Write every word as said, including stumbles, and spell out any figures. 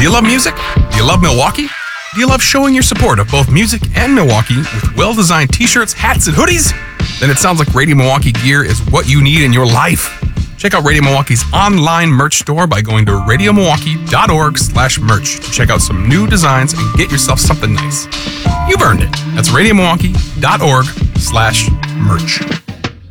Do you love music? Do you love Milwaukee? Do you love showing your support of both music and Milwaukee with well-designed t-shirts, hats, and hoodies? Then it sounds like Radio Milwaukee gear is what you need in your life. Check out Radio Milwaukee's online merch store by going to radiomilwaukee.org slash merch to check out some new designs and get yourself something nice. You've earned it. That's radiomilwaukee.org slash merch.